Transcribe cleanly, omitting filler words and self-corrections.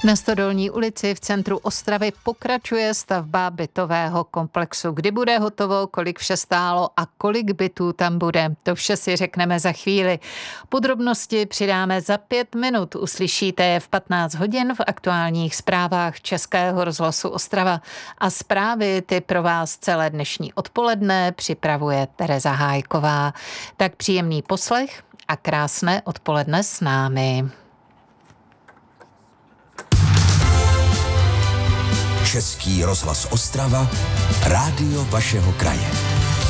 Na Stodolní ulici v centru Ostravy pokračuje stavba bytového komplexu. Kdy bude hotovo, kolik vše stálo a kolik bytů tam bude, to vše si řekneme za chvíli. Podrobnosti přidáme za 5 minut. Uslyšíte je v 15 hodin v aktuálních zprávách Českého rozhlasu Ostrava. A zprávy ty pro vás celé dnešní odpoledne připravuje Tereza Hájková. Tak příjemný poslech a krásné odpoledne s námi. Český rozhlas Ostrava, rádio vašeho kraje.